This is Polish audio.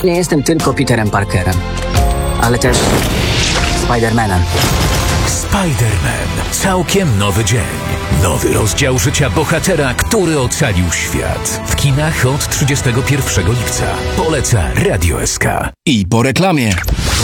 Nie jestem tylko Peterem Parkerem, ale też Spider-Manem. Spider-Man. Całkiem nowy dzień. Nowy rozdział życia bohatera, który ocalił świat. W kinach od 31 lipca. Poleca Radio SK. I po reklamie.